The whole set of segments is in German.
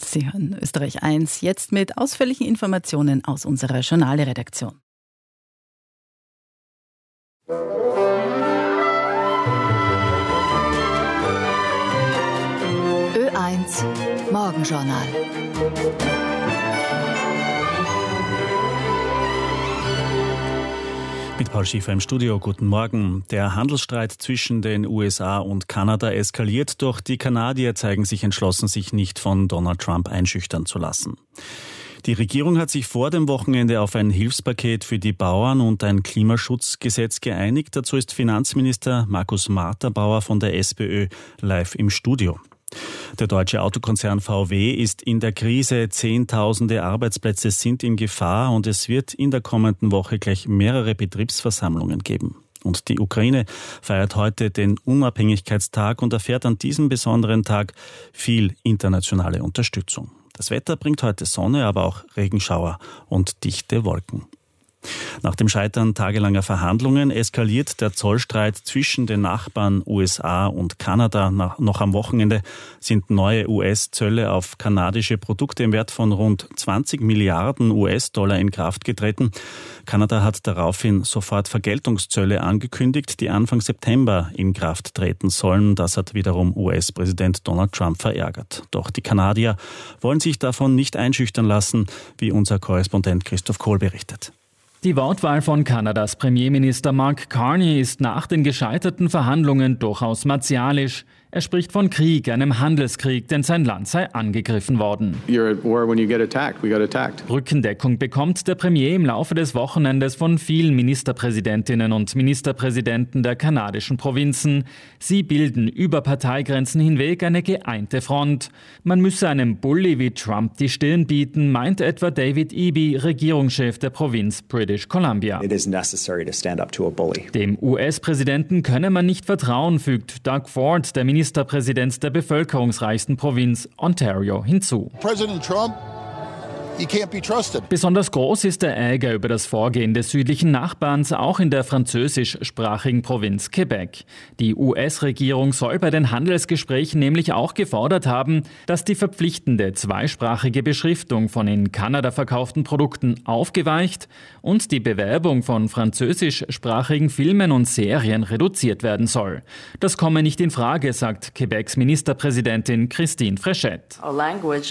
Sie hören Österreich 1 jetzt mit ausführlichen Informationen aus unserer Journale-Redaktion. Ö1 Morgenjournal. Mit Paul Schiefer im Studio, guten Morgen. Der Handelsstreit zwischen den USA und Kanada eskaliert, doch die Kanadier zeigen sich entschlossen, sich nicht von Donald Trump einschüchtern zu lassen. Die Regierung hat sich vor dem Wochenende auf ein Hilfspaket für die Bauern und ein Klimaschutzgesetz geeinigt. Dazu ist Finanzminister Markus Marterbauer von der SPÖ live im Studio. Der deutsche Autokonzern VW ist in der Krise. Zehntausende Arbeitsplätze sind in Gefahr und es wird in der kommenden Woche gleich mehrere Betriebsversammlungen geben. Und die Ukraine feiert heute den Unabhängigkeitstag und erfährt an diesem besonderen Tag viel internationale Unterstützung. Das Wetter bringt heute Sonne, aber auch Regenschauer und dichte Wolken. Nach dem Scheitern tagelanger Verhandlungen eskaliert der Zollstreit zwischen den Nachbarn USA und Kanada. Noch am Wochenende sind neue US-Zölle auf kanadische Produkte im Wert von rund 20 Milliarden US-Dollar in Kraft getreten. Kanada hat daraufhin sofort Vergeltungszölle angekündigt, die Anfang September in Kraft treten sollen. Das hat wiederum US-Präsident Donald Trump verärgert. Doch die Kanadier wollen sich davon nicht einschüchtern lassen, wie unser Korrespondent Christoph Kohl berichtet. Die Wortwahl von Kanadas Premierminister Mark Carney ist nach den gescheiterten Verhandlungen durchaus martialisch. Er spricht von Krieg, einem Handelskrieg, denn sein Land sei angegriffen worden. You're at war when you get attacked. We got attacked. Rückendeckung bekommt der Premier im Laufe des Wochenendes von vielen Ministerpräsidentinnen und Ministerpräsidenten der kanadischen Provinzen. Sie bilden über Parteigrenzen hinweg eine geeinte Front. Man müsse einem Bully wie Trump die Stirn bieten, meint etwa David Eby, Regierungschef der Provinz British Columbia. It is necessary to stand up to a bully. Dem US-Präsidenten könne man nicht vertrauen, fügt Doug Ford, der Ministerpräsident der bevölkerungsreichsten Provinz Ontario, hinzu. President Trump, he can't be trusted. Besonders groß ist der Ärger über das Vorgehen des südlichen Nachbarns, auch in der französischsprachigen Provinz Quebec. Die US-Regierung soll bei den Handelsgesprächen nämlich auch gefordert haben, dass die verpflichtende zweisprachige Beschriftung von in Kanada verkauften Produkten aufgeweicht und die Bewerbung von französischsprachigen Filmen und Serien reduziert werden soll. Das komme nicht in Frage, sagt Quebecs Ministerpräsidentin Christine Fréchette. Our language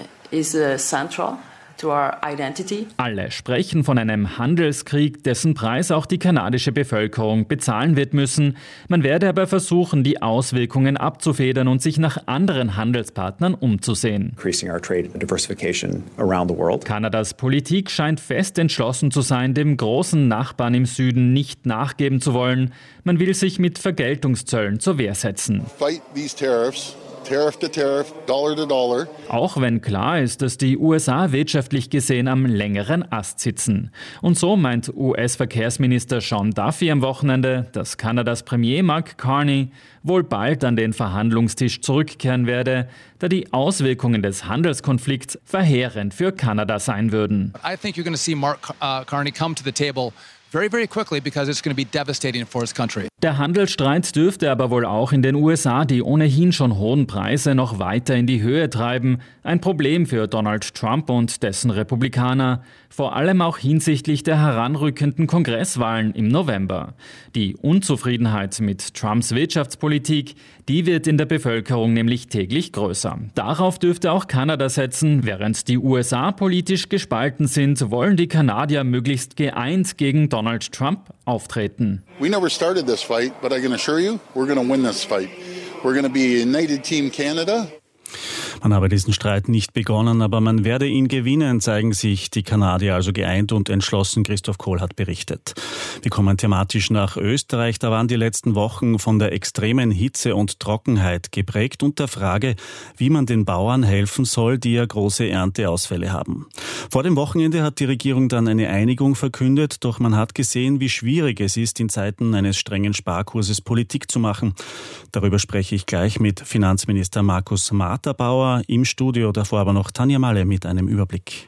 is central to our identity. Alle sprechen von einem Handelskrieg, dessen Preis auch die kanadische Bevölkerung bezahlen wird müssen. Man werde aber versuchen, die Auswirkungen abzufedern und sich nach anderen Handelspartnern umzusehen. Increasing our trade and diversification around the world. Kanadas Politik scheint fest entschlossen zu sein, dem großen Nachbarn im Süden nicht nachgeben zu wollen. Man will sich mit Vergeltungszöllen zur Wehr setzen. Fight these tariffs. Tariff to Tariff, Dollar to Dollar. Auch wenn klar ist, dass die USA wirtschaftlich gesehen am längeren Ast sitzen. Und so meint US-Verkehrsminister Sean Duffy am Wochenende, dass Kanadas Premier Mark Carney wohl bald an den Verhandlungstisch zurückkehren werde, da die Auswirkungen des Handelskonflikts verheerend für Kanada sein würden. I think you're going to see Mark Carney come to the table very, very quickly because it's going to be devastating for his country. Der Handelsstreit dürfte aber wohl auch in den USA die ohnehin schon hohen Preise noch weiter in die Höhe treiben. Ein Problem für Donald Trump und dessen Republikaner. Vor allem auch hinsichtlich der heranrückenden Kongresswahlen im November. Die Unzufriedenheit mit Trumps Wirtschaftspolitik, die wird in der Bevölkerung nämlich täglich größer. Darauf dürfte auch Kanada setzen. Während die USA politisch gespalten sind, wollen die Kanadier möglichst geeint gegen Donald Trump auftreten. We never started this fight, but I can assure you, we're going to win this fight. We're going to be a united team Canada. Man habe diesen Streit nicht begonnen, aber man werde ihn gewinnen, zeigen sich die Kanadier also geeint und entschlossen. Christoph Kohl hat berichtet. Wir kommen thematisch nach Österreich. Da waren die letzten Wochen von der extremen Hitze und Trockenheit geprägt und der Frage, wie man den Bauern helfen soll, die ja große Ernteausfälle haben. Vor dem Wochenende hat die Regierung dann eine Einigung verkündet, doch man hat gesehen, wie schwierig es ist, in Zeiten eines strengen Sparkurses Politik zu machen. Darüber spreche ich gleich mit Finanzminister Markus Marterbauer im Studio, davor aber noch Tanja Malle mit einem Überblick.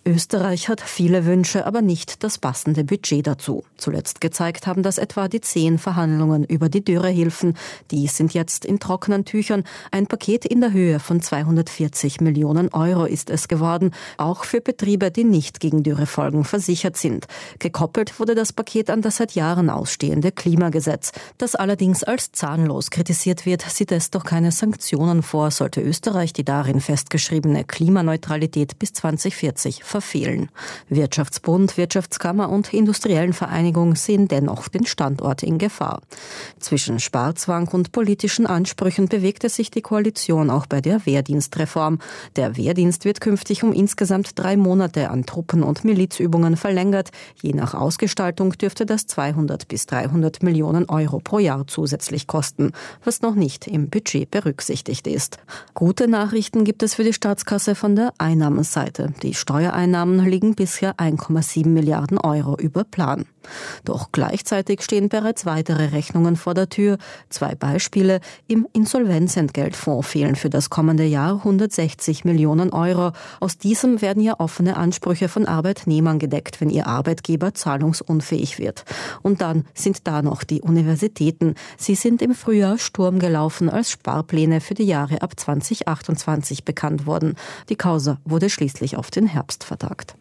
Österreich hat viele Wünsche, aber nicht das passende Budget dazu. Zuletzt gezeigt haben das etwa die 10 Verhandlungen über die Dürrehilfen. Die sind jetzt in trockenen Tüchern. Ein Paket in der Höhe von 240 Millionen Euro ist es geworden, auch für Betriebe, die nicht gegen Dürrefolgen versichert sind. Gekoppelt wurde das Paket an das seit Jahren ausstehende Klimagesetz. Das allerdings als zahnlos kritisiert wird, sieht es doch keine Sanktionen vor, sollte Österreich die darin festgeschriebene Klimaneutralität bis 2040 verfehlen. Wirtschaftsbund, Wirtschaftskammer und Industriellen Vereinigung sehen dennoch den Standort in Gefahr. Zwischen Sparzwang und politischen Ansprüchen bewegte sich die Koalition auch bei der Wehrdienstreform. Der Wehrdienst wird künftig um insgesamt 3 Monate an Truppen- und Milizübungen verlängert. Je nach Ausgestaltung dürfte das 200 bis 300 Millionen Euro pro Jahr zusätzlich kosten, was noch nicht im Budget berücksichtigt ist. Gute Nachrichten gibt es für die Staatskasse von der Einnahmenseite. Die Steuereinnahmen liegen bisher 1,7 Milliarden Euro über Plan. Doch gleichzeitig stehen bereits weitere Rechnungen vor der Tür. 2 Beispiele. Im Insolvenzentgeltfonds fehlen für das kommende Jahr 160 Millionen Euro. Aus diesem werden ja offene Ansprüche von Arbeitnehmern gedeckt, wenn ihr Arbeitgeber zahlungsunfähig wird. Und dann sind da noch die Universitäten. Sie sind im Frühjahr Sturm gelaufen, als Sparpläne für die Jahre ab 2028 bekannt wurden. Die Causa wurde schließlich auf den Herbst vertagt.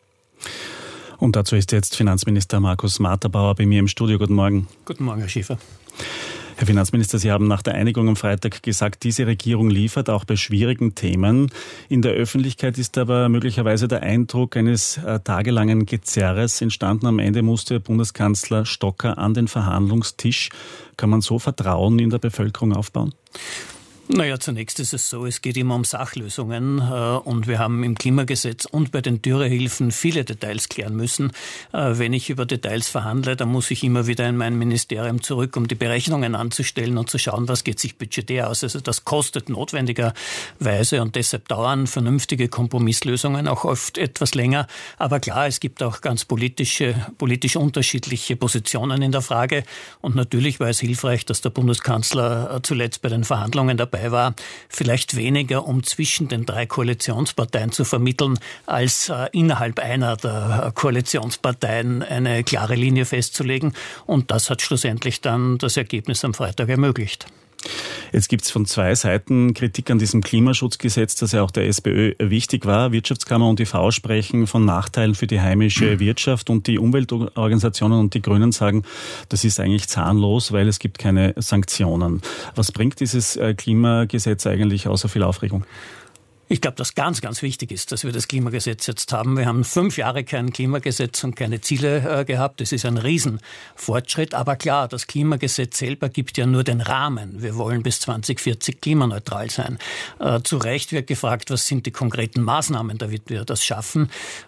Und dazu ist jetzt Finanzminister Markus Marterbauer bei mir im Studio. Guten Morgen. Guten Morgen, Herr Schäfer. Herr Finanzminister, Sie haben nach der Einigung am Freitag gesagt, diese Regierung liefert auch bei schwierigen Themen. In der Öffentlichkeit ist aber möglicherweise der Eindruck eines tagelangen Gezerres entstanden. Am Ende musste Bundeskanzler Stocker an den Verhandlungstisch. Kann man so Vertrauen in der Bevölkerung aufbauen? Naja, zunächst ist es so, es geht immer um Sachlösungen und wir haben im Klimagesetz und bei den Dürrehilfen viele Details klären müssen. Wenn ich über Details verhandle, dann muss ich immer wieder in mein Ministerium zurück, um die Berechnungen anzustellen und zu schauen, was geht sich budgetär aus. Also das kostet notwendigerweise und deshalb dauern vernünftige Kompromisslösungen auch oft etwas länger. Aber klar, es gibt auch ganz politisch unterschiedliche Positionen in der Frage und natürlich war es hilfreich, dass der Bundeskanzler zuletzt bei den Verhandlungen dabei war, vielleicht weniger, um zwischen den 3 Koalitionsparteien zu vermitteln, als innerhalb einer der Koalitionsparteien eine klare Linie festzulegen. Und das hat schlussendlich dann das Ergebnis am Freitag ermöglicht. Jetzt gibt es von 2 Seiten Kritik an diesem Klimaschutzgesetz, das ja auch der SPÖ wichtig war. Wirtschaftskammer und IV sprechen von Nachteilen für die heimische Wirtschaft und die Umweltorganisationen und die Grünen sagen, das ist eigentlich zahnlos, weil es gibt keine Sanktionen. Was bringt dieses Klimagesetz eigentlich außer viel Aufregung? Ich glaube, dass ganz, ganz wichtig ist, dass wir das Klimagesetz jetzt haben. Wir haben 5 Jahre kein Klimagesetz und keine Ziele gehabt. Das ist ein Riesenfortschritt. Aber klar, das Klimagesetz selber gibt ja nur den Rahmen. Wir wollen bis 2040 klimaneutral sein. Zu Recht wird gefragt, was sind die konkreten Maßnahmen, damit wir das schaffen.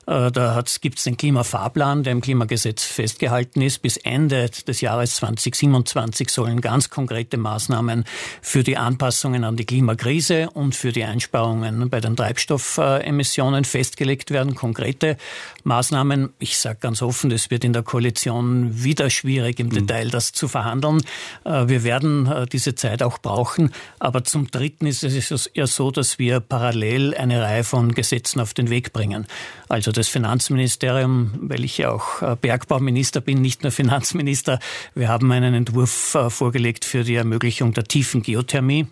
Da gibt es den Klimafahrplan, der im Klimagesetz festgehalten ist. Bis Ende des Jahres 2027 sollen ganz konkrete Maßnahmen für die Anpassungen an die Klimakrise und für die Einsparungen bei den Treibstoffemissionen festgelegt werden, konkrete Maßnahmen. Ich sage ganz offen, es wird in der Koalition wieder schwierig, im Detail das zu verhandeln. Wir werden diese Zeit auch brauchen. Aber zum Dritten ist es ja so, dass wir parallel eine Reihe von Gesetzen auf den Weg bringen. Also das Finanzministerium, weil ich ja auch Bergbauminister bin, nicht nur Finanzminister, wir haben einen Entwurf vorgelegt für die Ermöglichung der tiefen Geothermie.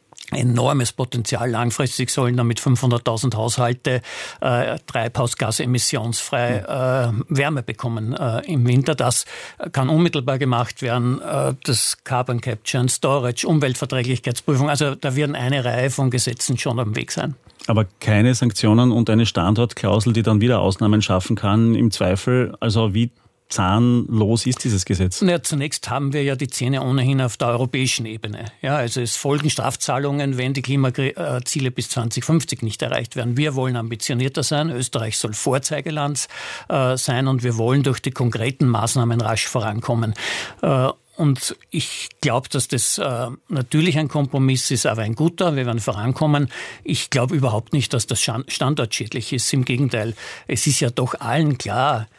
Enormes Potenzial. Langfristig sollen damit 500.000 Haushalte treibhausgasemissionsfrei Wärme bekommen im Winter. Das kann unmittelbar gemacht werden. Das Carbon Capture and Storage, Umweltverträglichkeitsprüfung. Also da werden eine Reihe von Gesetzen schon am Weg sein. Aber keine Sanktionen und eine Standortklausel, die dann wieder Ausnahmen schaffen kann, im Zweifel. Also wie zahnlos ist dieses Gesetz? Ja, zunächst haben wir ja die Zähne ohnehin auf der europäischen Ebene. Ja, also es folgen Strafzahlungen, wenn die Klimaziele bis 2050 nicht erreicht werden. Wir wollen ambitionierter sein. Österreich soll Vorzeigeland sein und wir wollen durch die konkreten Maßnahmen rasch vorankommen. Und ich glaube, dass das natürlich ein Kompromiss ist, aber ein guter. Wir werden vorankommen. Ich glaube überhaupt nicht, dass das standortschädlich ist. Im Gegenteil, es ist ja doch allen klar,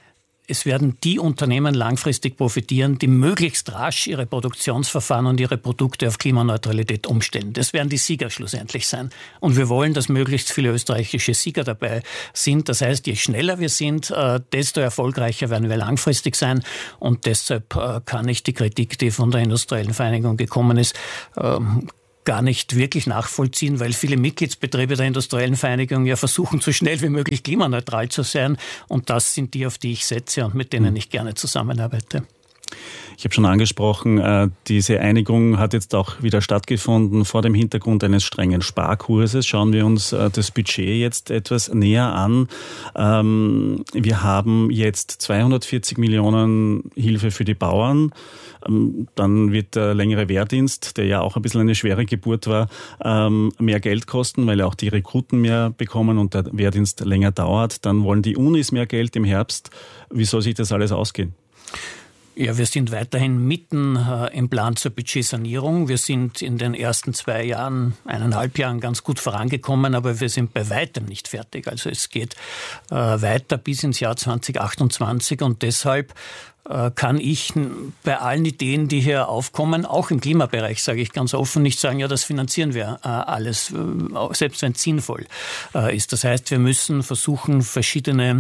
es werden die Unternehmen langfristig profitieren, die möglichst rasch ihre Produktionsverfahren und ihre Produkte auf Klimaneutralität umstellen. Das werden die Sieger schlussendlich sein. Und wir wollen, dass möglichst viele österreichische Sieger dabei sind. Das heißt, je schneller wir sind, desto erfolgreicher werden wir langfristig sein. Und deshalb kann ich die Kritik, die von der Industriellen Vereinigung gekommen ist, gar nicht wirklich nachvollziehen, weil viele Mitgliedsbetriebe der Industriellen Vereinigung ja versuchen, so schnell wie möglich klimaneutral zu sein. Und das sind die, auf die ich setze und mit denen ich gerne zusammenarbeite. Ich habe schon angesprochen, diese Einigung hat jetzt auch wieder stattgefunden vor dem Hintergrund eines strengen Sparkurses. Schauen wir uns das Budget jetzt etwas näher an. Wir haben jetzt 240 Millionen Hilfe für die Bauern. Dann wird der längere Wehrdienst, der ja auch ein bisschen eine schwere Geburt war, mehr Geld kosten, weil auch die Rekruten mehr bekommen und der Wehrdienst länger dauert. Dann wollen die Unis mehr Geld im Herbst. Wie soll sich das alles ausgehen? Ja, wir sind weiterhin mitten im Plan zur Budgetsanierung. Wir sind in den ersten 1,5 Jahren ganz gut vorangekommen, aber wir sind bei weitem nicht fertig. Also es geht weiter bis ins Jahr 2028 und deshalb kann ich bei allen Ideen, die hier aufkommen, auch im Klimabereich, sage ich ganz offen, nicht sagen, ja, das finanzieren wir alles, selbst wenn es sinnvoll ist. Das heißt, wir müssen versuchen, verschiedene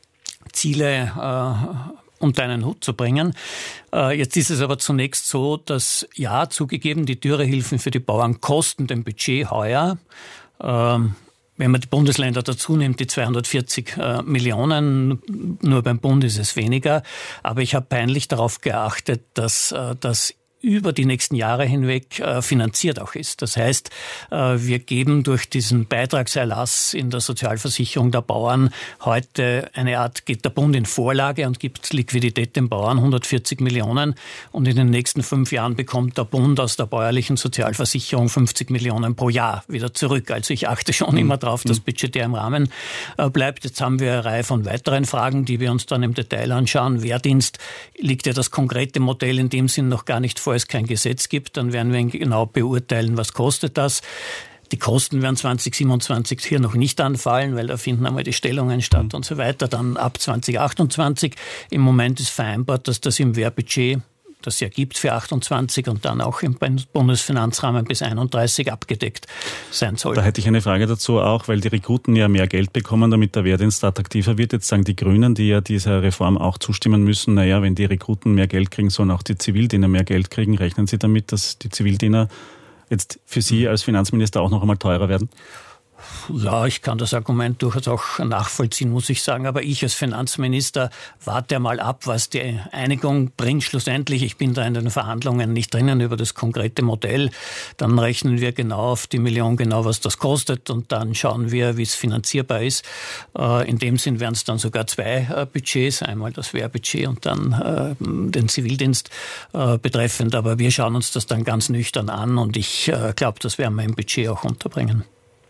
Ziele unter einen Hut zu bringen. Jetzt ist es aber zunächst so, dass ja, zugegeben, die Dürrehilfen für die Bauern kosten dem Budget heuer. Wenn man die Bundesländer dazu nimmt, die 240 Millionen, nur beim Bund ist es weniger. Aber ich habe peinlich darauf geachtet, dass das über die nächsten Jahre hinweg finanziert auch ist. Das heißt, wir geben durch diesen Beitragserlass in der Sozialversicherung der Bauern heute eine Art, geht der Bund in Vorlage und gibt Liquidität den Bauern, 140 Millionen. Und in den nächsten 5 Jahren bekommt der Bund aus der bäuerlichen Sozialversicherung 50 Millionen pro Jahr wieder zurück. Also ich achte schon immer darauf, dass budgetär im Rahmen bleibt. Jetzt haben wir eine Reihe von weiteren Fragen, die wir uns dann im Detail anschauen. Wehrdienst, liegt ja das konkrete Modell in dem Sinn noch gar nicht vor, es kein Gesetz gibt, dann werden wir genau beurteilen, was kostet das. Die Kosten werden 2027 hier noch nicht anfallen, weil da finden einmal die Stellungen statt und so weiter. Dann ab 2028. Im Moment ist vereinbart, dass das im Wehrbudget, das ja gibt für 28 und dann auch im Bundesfinanzrahmen bis 31 abgedeckt sein soll. Da hätte ich eine Frage dazu auch, weil die Rekruten ja mehr Geld bekommen, damit der Wehrdienst attraktiver wird. Jetzt sagen die Grünen, die ja dieser Reform auch zustimmen müssen, naja, wenn die Rekruten mehr Geld kriegen, sollen auch die Zivildiener mehr Geld kriegen. Rechnen Sie damit, dass die Zivildiener jetzt für Sie als Finanzminister auch noch einmal teurer werden? Ja, ich kann das Argument durchaus auch nachvollziehen, muss ich sagen. Aber ich als Finanzminister warte mal ab, was die Einigung bringt schlussendlich. Ich bin da in den Verhandlungen nicht drinnen über das konkrete Modell. Dann rechnen wir genau auf die Million, genau was das kostet und dann schauen wir, wie es finanzierbar ist. In dem Sinn werden es dann sogar 2 Budgets, einmal das Wehrbudget und dann den Zivildienst betreffend. Aber wir schauen uns das dann ganz nüchtern an und ich glaube, das werden wir im Budget auch unterbringen.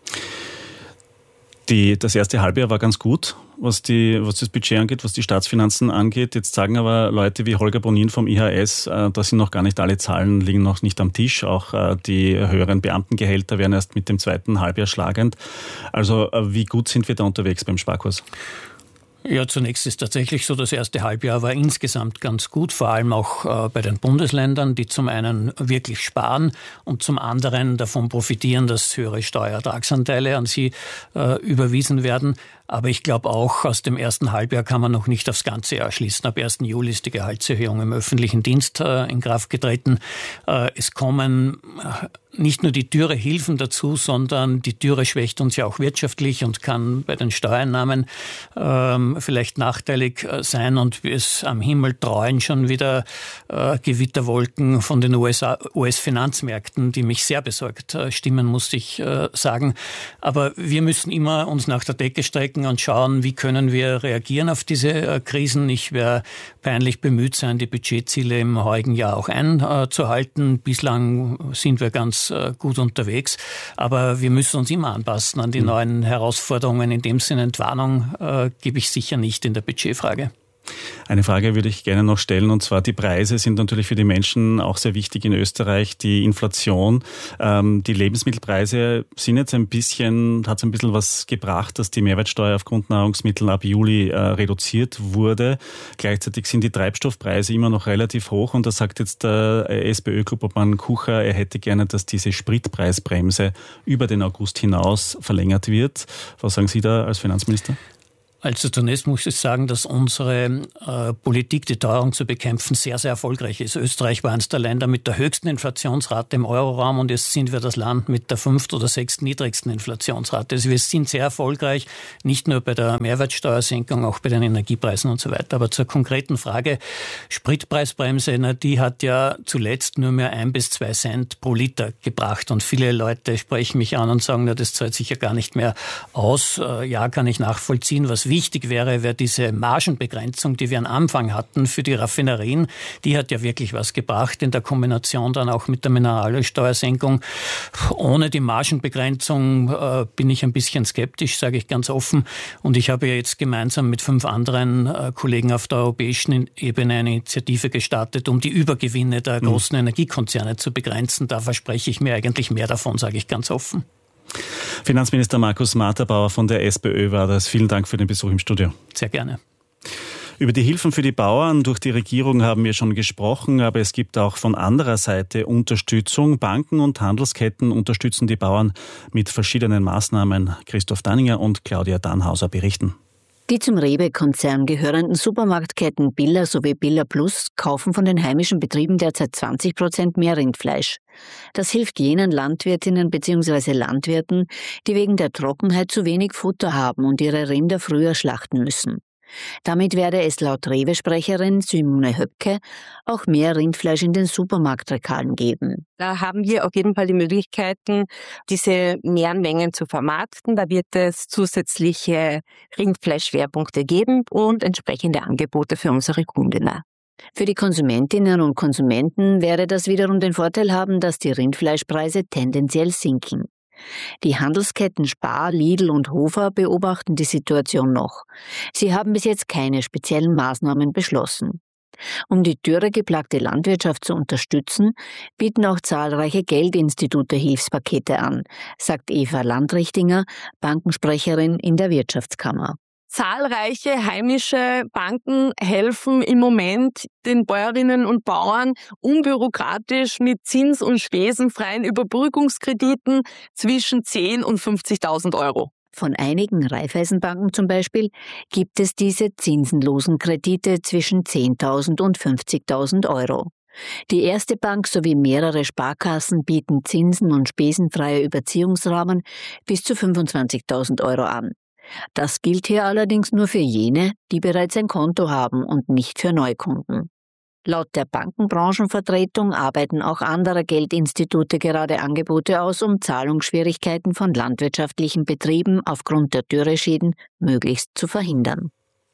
Das erste Halbjahr war ganz gut, was das Budget angeht, was die Staatsfinanzen angeht. Jetzt sagen aber Leute wie Holger Bonin vom IHS, da sind noch gar nicht alle Zahlen, liegen noch nicht am Tisch. Auch die höheren Beamtengehälter werden erst mit dem zweiten Halbjahr schlagend. Also wie gut sind wir da unterwegs beim Sparkurs? Ja, zunächst ist tatsächlich so, das erste Halbjahr war insgesamt ganz gut, vor allem auch bei den Bundesländern, die zum einen wirklich sparen und zum anderen davon profitieren, dass höhere Steuerertragsanteile an sie überwiesen werden. Aber ich glaube auch, aus dem ersten Halbjahr kann man noch nicht aufs ganze Jahr schließen. Ab 1. Juli ist die Gehaltserhöhung im öffentlichen Dienst in Kraft getreten. Es kommen nicht nur die Dürrehilfen dazu, sondern die Dürre schwächt uns ja auch wirtschaftlich und kann bei den Steuereinnahmen vielleicht nachteilig sein. Und es am Himmel treuen schon wieder Gewitterwolken von den US-Finanzmärkten, die mich sehr besorgt stimmen, muss ich sagen. Aber wir müssen immer uns nach der Decke strecken und schauen, wie können wir reagieren auf diese Krisen. Ich werde peinlich bemüht sein, die Budgetziele im heurigen Jahr auch einzuhalten. Bislang sind wir ganz gut unterwegs, aber wir müssen uns immer anpassen an die neuen Herausforderungen. In dem Sinne Entwarnung gebe ich sicher nicht in der Budgetfrage. Eine Frage würde ich gerne noch stellen, und zwar die Preise sind natürlich für die Menschen auch sehr wichtig in Österreich. Die Inflation, die Lebensmittelpreise sind jetzt hat es ein bisschen was gebracht, dass die Mehrwertsteuer auf Grundnahrungsmittel ab Juli reduziert wurde. Gleichzeitig sind die Treibstoffpreise immer noch relativ hoch und da sagt jetzt der SPÖ-Clubobmann Kucher, er hätte gerne, dass diese Spritpreisbremse über den August hinaus verlängert wird. Was sagen Sie da als Finanzminister? Also zunächst muss ich sagen, dass unsere Politik, die Teuerung zu bekämpfen, sehr, sehr erfolgreich ist. Österreich war eines der Länder mit der höchsten Inflationsrate im Euroraum und jetzt sind wir das Land mit der 5. oder 6. niedrigsten Inflationsrate. Also wir sind sehr erfolgreich, nicht nur bei der Mehrwertsteuersenkung, auch bei den Energiepreisen und so weiter. Aber zur konkreten Frage, Spritpreisbremse, die hat ja zuletzt nur mehr 1 bis 2 Cent pro Liter gebracht und viele Leute sprechen mich an und sagen, das zahlt sich ja gar nicht mehr aus. Ja, kann ich nachvollziehen. Was wichtig wäre diese Margenbegrenzung, die wir am Anfang hatten für die Raffinerien. Die hat ja wirklich was gebracht in der Kombination dann auch mit der Mineralölsteuersenkung. Ohne die Margenbegrenzung bin ich ein bisschen skeptisch, sage ich ganz offen. Und ich habe ja jetzt gemeinsam mit 5 anderen Kollegen auf der europäischen Ebene eine Initiative gestartet, um die Übergewinne der großen Energiekonzerne zu begrenzen. Da verspreche ich mir eigentlich mehr davon, sage ich ganz offen. Finanzminister Markus Marterbauer von der SPÖ war das. Vielen Dank für den Besuch im Studio. Sehr gerne. Über die Hilfen für die Bauern durch die Regierung haben wir schon gesprochen, aber es gibt auch von anderer Seite Unterstützung. Banken und Handelsketten unterstützen die Bauern mit verschiedenen Maßnahmen. Christoph Danninger und Claudia Dannhauser berichten. Die zum Rewe-Konzern gehörenden Supermarktketten Billa sowie Billa Plus kaufen von den heimischen Betrieben derzeit 20% mehr Rindfleisch. Das hilft jenen Landwirtinnen bzw. Landwirten, die wegen der Trockenheit zu wenig Futter haben und ihre Rinder früher schlachten müssen. Damit werde es laut Rewe-Sprecherin Simone Höpke auch mehr Rindfleisch in den Supermarktregalen geben. Da haben wir auf jeden Fall die Möglichkeiten, diese mehreren Mengen zu vermarkten. Da wird es zusätzliche Rindfleischschwerpunkte geben und entsprechende Angebote für unsere Kundinnen. Für die Konsumentinnen und Konsumenten werde das wiederum den Vorteil haben, dass die Rindfleischpreise tendenziell sinken. Die Handelsketten Spar, Lidl und Hofer beobachten die Situation noch. Sie haben bis jetzt keine speziellen Maßnahmen beschlossen. Um die dürregeplagte Landwirtschaft zu unterstützen, bieten auch zahlreiche Geldinstitute Hilfspakete an, sagt Eva Landrichtinger, Bankensprecherin in der Wirtschaftskammer. Zahlreiche heimische Banken helfen im Moment den Bäuerinnen und Bauern unbürokratisch mit zins- und spesenfreien Überbrückungskrediten zwischen 10.000 und 50.000 Euro. Von einigen Raiffeisenbanken zum Beispiel gibt es diese zinsenlosen Kredite zwischen 10.000 und 50.000 Euro. Die Erste Bank sowie mehrere Sparkassen bieten zinsen- und spesenfreie Überziehungsrahmen bis zu 25.000 Euro an. Das gilt hier allerdings nur für jene, die bereits ein Konto haben und nicht für Neukunden. Laut der Bankenbranchenvertretung arbeiten auch andere Geldinstitute gerade Angebote aus, um Zahlungsschwierigkeiten von landwirtschaftlichen Betrieben aufgrund der Dürreschäden möglichst zu verhindern.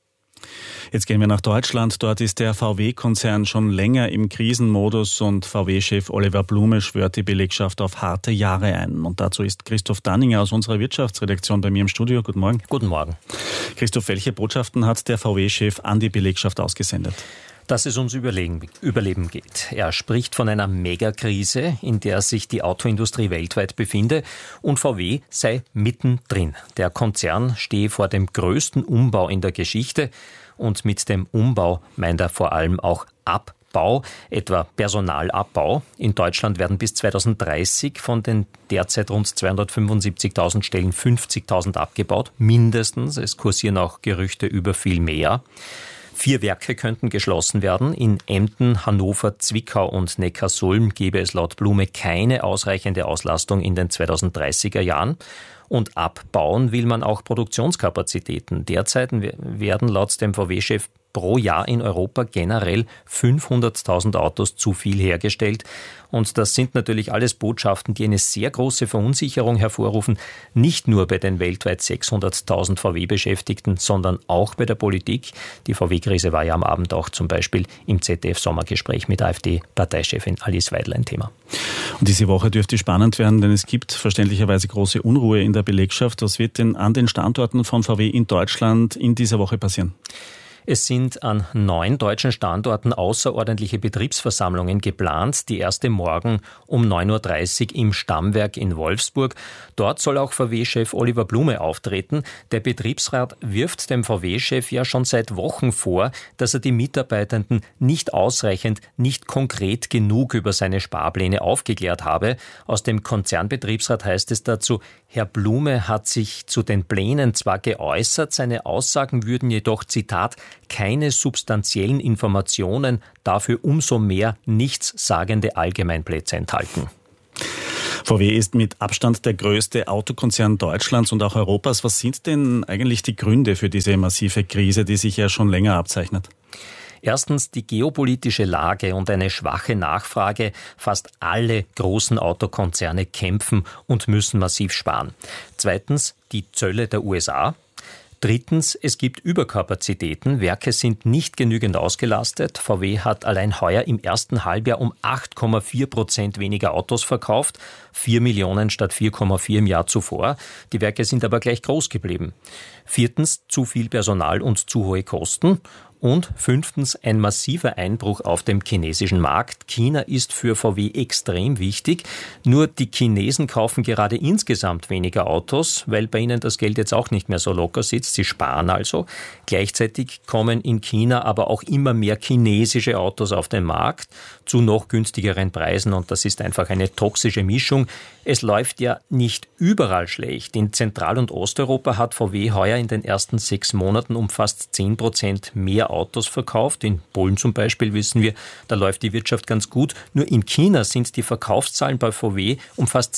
Jetzt gehen wir nach Deutschland. Dort ist der VW-Konzern schon länger im Krisenmodus und VW-Chef Oliver Blume schwört die Belegschaft auf harte Jahre ein. Und dazu ist Christoph Danninger aus unserer Wirtschaftsredaktion bei mir im Studio. Guten Morgen. Guten Morgen. Christoph, welche Botschaften hat der VW-Chef an die Belegschaft ausgesendet? Dass es ums Überleben geht. Er spricht von einer Megakrise, in der sich die Autoindustrie weltweit befinde und VW sei mittendrin. Der Konzern stehe vor dem größten Umbau in der Geschichte und mit dem Umbau meint er vor allem auch Abbau, etwa Personalabbau. In Deutschland werden bis 2030 von den derzeit rund 275.000 Stellen 50.000 abgebaut, mindestens. Es kursieren auch Gerüchte über viel mehr. 4 Werke könnten geschlossen werden. In Emden, Hannover, Zwickau und Neckarsulm gäbe es laut Blume keine ausreichende Auslastung in den 2030er Jahren. Und abbauen will man auch Produktionskapazitäten. Derzeit werden laut dem VW-Chef pro Jahr in Europa generell 500.000 Autos zu viel hergestellt. Und das sind natürlich alles Botschaften, die eine sehr große Verunsicherung hervorrufen, nicht nur bei den weltweit 600.000 VW-Beschäftigten, sondern auch bei der Politik. Die VW-Krise war ja am Abend auch zum Beispiel im ZDF-Sommergespräch mit AfD-Parteichefin Alice Weidel ein Thema. Und diese Woche dürfte spannend werden, denn es gibt verständlicherweise große Unruhe in der Belegschaft. Was wird denn an den Standorten von VW in Deutschland in dieser Woche passieren? Es sind an 9 deutschen Standorten außerordentliche Betriebsversammlungen geplant. Die erste morgen um 9.30 Uhr im Stammwerk in Wolfsburg. Dort soll auch VW-Chef Oliver Blume auftreten. Der Betriebsrat wirft dem VW-Chef ja schon seit Wochen vor, dass er die Mitarbeitenden nicht ausreichend, nicht konkret genug über seine Sparpläne aufgeklärt habe. Aus dem Konzernbetriebsrat heißt es dazu, Herr Blume hat sich zu den Plänen zwar geäußert, seine Aussagen würden jedoch, Zitat, keine substanziellen Informationen, dafür umso mehr nichtssagende Allgemeinplätze enthalten. VW ist mit Abstand der größte Autokonzern Deutschlands und auch Europas. Was sind denn eigentlich die Gründe für diese massive Krise, die sich ja schon länger abzeichnet? Erstens die geopolitische Lage und eine schwache Nachfrage. Fast alle großen Autokonzerne kämpfen und müssen massiv sparen. Zweitens die Zölle der USA. Drittens, es gibt Überkapazitäten. Werke sind nicht genügend ausgelastet. VW hat allein heuer im ersten Halbjahr um 8,4% weniger Autos verkauft. 4 Millionen statt 4,4 im Jahr zuvor. Die Werke sind aber gleich groß geblieben. Viertens, zu viel Personal und zu hohe Kosten. Und fünftens, ein massiver Einbruch auf dem chinesischen Markt. China ist für VW extrem wichtig. Nur die Chinesen kaufen gerade insgesamt weniger Autos, weil bei ihnen das Geld jetzt auch nicht mehr so locker sitzt. Sie sparen also. Gleichzeitig kommen in China aber auch immer mehr chinesische Autos auf den Markt zu noch günstigeren Preisen. Und das ist einfach eine toxische Mischung. Es läuft ja nicht überall schlecht. In Zentral- und Osteuropa hat VW heuer in den ersten 6 Monaten um fast 10% mehr Autos verkauft. In Polen zum Beispiel wissen wir, da läuft die Wirtschaft ganz gut. Nur in China sind die Verkaufszahlen bei VW um fast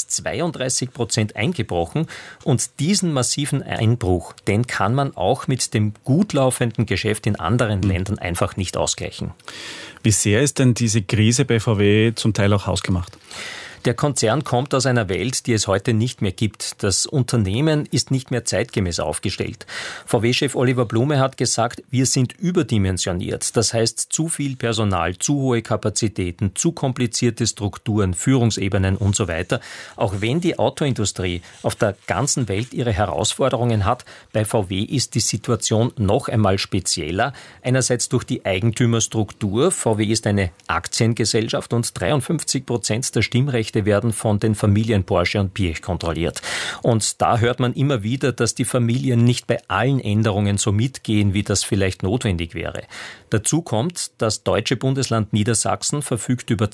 32% eingebrochen. Und diesen massiven Einbruch, den kann man auch mit dem gut laufenden Geschäft in anderen Ländern einfach nicht ausgleichen. Wie sehr ist denn diese Krise bei VW zum Teil auch hausgemacht? Der Konzern kommt aus einer Welt, die es heute nicht mehr gibt. Das Unternehmen ist nicht mehr zeitgemäß aufgestellt. VW-Chef Oliver Blume hat gesagt, wir sind überdimensioniert. Das heißt, zu viel Personal, zu hohe Kapazitäten, zu komplizierte Strukturen, Führungsebenen und so weiter. Auch wenn die Autoindustrie auf der ganzen Welt ihre Herausforderungen hat, bei VW ist die Situation noch einmal spezieller. Einerseits durch die Eigentümerstruktur. VW ist eine Aktiengesellschaft und 53% der Stimmrechte werden von den Familien Porsche und Piech kontrolliert. Und da hört man immer wieder, dass die Familien nicht bei allen Änderungen so mitgehen, wie das vielleicht notwendig wäre. Dazu kommt, das deutsche Bundesland Niedersachsen verfügt über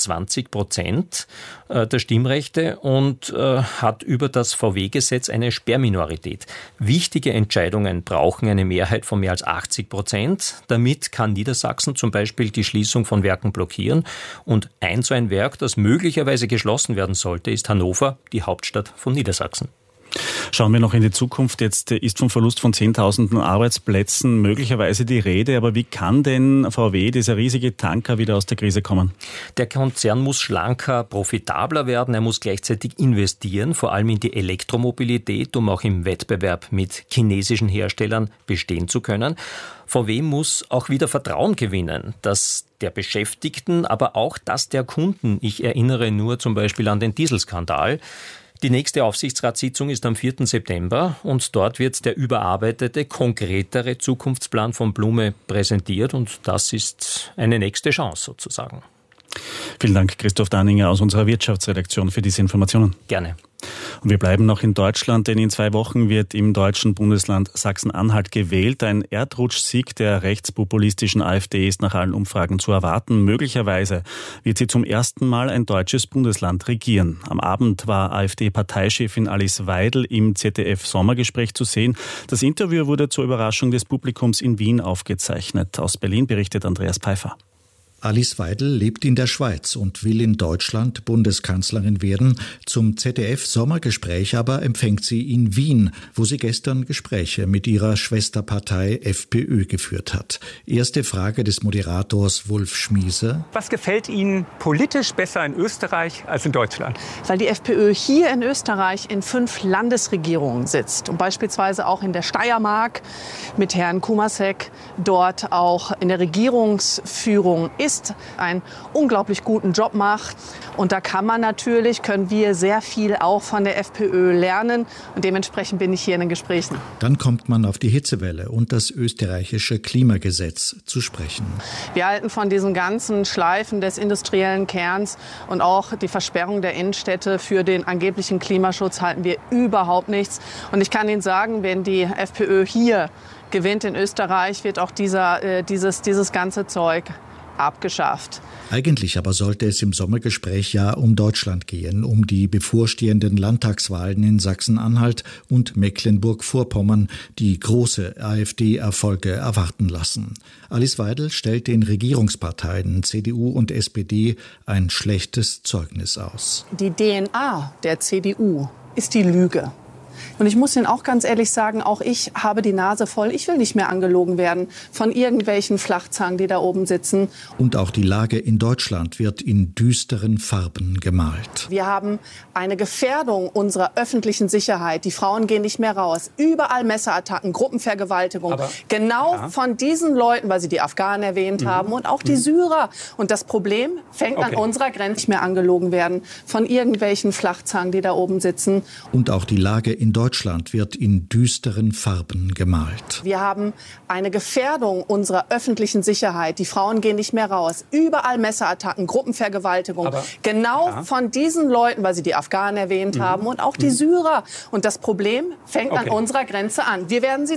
20% der Stimmrechte und hat über das VW-Gesetz eine Sperrminorität. Wichtige Entscheidungen brauchen eine Mehrheit von mehr als 80%. Damit kann Niedersachsen zum Beispiel die Schließung von Werken blockieren. Und so ein Werk, das möglicherweise geschlossen werden sollte, ist Hannover, die Hauptstadt von Niedersachsen. Schauen wir noch in die Zukunft. Jetzt ist vom Verlust von Zehntausenden Arbeitsplätzen möglicherweise die Rede. Aber wie kann denn VW, dieser riesige Tanker, wieder aus der Krise kommen? Der Konzern muss schlanker, profitabler werden. Er muss gleichzeitig investieren, vor allem in die Elektromobilität, um auch im Wettbewerb mit chinesischen Herstellern bestehen zu können. VW muss auch wieder Vertrauen gewinnen, das der Beschäftigten, aber auch das der Kunden. Ich erinnere nur zum Beispiel an den Dieselskandal. Die nächste Aufsichtsratssitzung ist am 4. September und dort wird der überarbeitete, konkretere Zukunftsplan von Blume präsentiert und das ist eine nächste Chance sozusagen. Vielen Dank, Christoph Danninger aus unserer Wirtschaftsredaktion für diese Informationen. Gerne. Und wir bleiben noch in Deutschland, denn in 2 Wochen wird im deutschen Bundesland Sachsen-Anhalt gewählt. Ein Erdrutschsieg der rechtspopulistischen AfD ist nach allen Umfragen zu erwarten. Möglicherweise wird sie zum ersten Mal ein deutsches Bundesland regieren. Am Abend war AfD-Parteichefin Alice Weidel im ZDF-Sommergespräch zu sehen. Das Interview wurde zur Überraschung des Publikums in Wien aufgezeichnet. Aus Berlin berichtet Andreas Pfeiffer. Alice Weidel lebt in der Schweiz und will in Deutschland Bundeskanzlerin werden. Zum ZDF-Sommergespräch aber empfängt sie in Wien, wo sie gestern Gespräche mit ihrer Schwesterpartei FPÖ geführt hat. Erste Frage des Moderators Wolf Schmiese. Was gefällt Ihnen politisch besser in Österreich als in Deutschland? Weil die FPÖ hier in Österreich in 5 Landesregierungen sitzt und beispielsweise auch in der Steiermark mit Herrn Kumasek dort auch in der Regierungsführung ist ist, einen unglaublich guten Job macht. Und da können wir sehr viel auch von der FPÖ lernen. Und dementsprechend bin ich hier in den Gesprächen. Dann kommt man auf die Hitzewelle und das österreichische Klimagesetz zu sprechen. Wir halten von diesen ganzen Schleifen des industriellen Kerns und auch die Versperrung der Innenstädte für den angeblichen Klimaschutz halten wir überhaupt nichts. Und ich kann Ihnen sagen, wenn die FPÖ hier gewinnt in Österreich, wird auch dieses ganze Zeug abgeschafft. Eigentlich aber sollte es im Sommergespräch ja um Deutschland gehen, um die bevorstehenden Landtagswahlen in Sachsen-Anhalt und Mecklenburg-Vorpommern, die große AfD-Erfolge erwarten lassen. Alice Weidel stellt den Regierungsparteien CDU und SPD ein schlechtes Zeugnis aus. Die DNA der CDU ist die Lüge. Und ich muss Ihnen auch ganz ehrlich sagen, auch ich habe die Nase voll. Ich will nicht mehr angelogen werden von irgendwelchen Flachzangen, die da oben sitzen. Und auch die Lage in Deutschland wird in düsteren Farben gemalt. Wir haben eine Gefährdung unserer öffentlichen Sicherheit. Die Frauen gehen nicht mehr raus. Überall Messerattacken, Gruppenvergewaltigung. Von diesen Leuten, weil Sie die Afghanen erwähnt haben und auch die Syrer. Und das Problem fängt an unserer Grenze. Nicht mehr angelogen werden von irgendwelchen Flachzangen, die da oben sitzen. Und auch die Lage in Deutschland wird in düsteren Farben gemalt. Wir haben eine Gefährdung unserer öffentlichen Sicherheit. Die Frauen gehen nicht mehr raus. Überall Messerattacken, Gruppenvergewaltigung. Von diesen Leuten, weil Sie die Afghanen erwähnt haben und auch die Syrer. Und das Problem fängt an unserer Grenze an. Wir werden sie